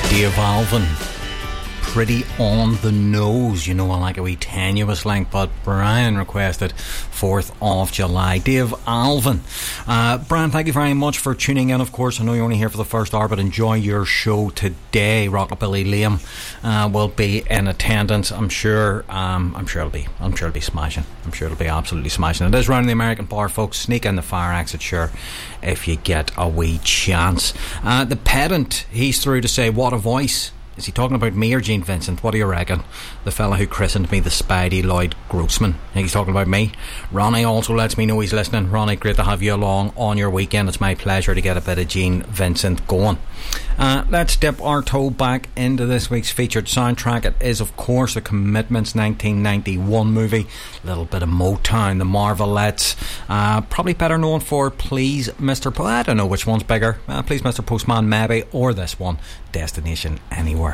Dave Alvin. Pretty on the nose, you know, I like a wee tenuous link, but Brian requested 4th of July. Dave Alvin. Brian, thank you very much for tuning in. Of course, I know you're only here for the first hour, but enjoy your show today. Rockabilly Liam will be in attendance. I'm sure it'll be smashing. I'm sure it'll be absolutely smashing. It is round the American Bar, folks. Sneak in the fire exit, sure, if you get a wee chance. The pedant, he's through to say, what a voice. Is he talking about me or Gene Vincent? What do you reckon? The fella who christened me the Spidey Lloyd Grossman. I think he's talking about me. Ronnie also lets me know he's listening. Ronnie, great to have you along on your weekend. It's my pleasure to get a bit of Gene Vincent going. Let's dip our toe back into this week's featured soundtrack. It is, of course, the Commitments 1991 movie. A little bit of Motown, the Marvelettes. Probably better known for Please Mr. I don't know which one's bigger. Please Mr. Postman, maybe, or this one, Destination Anywhere.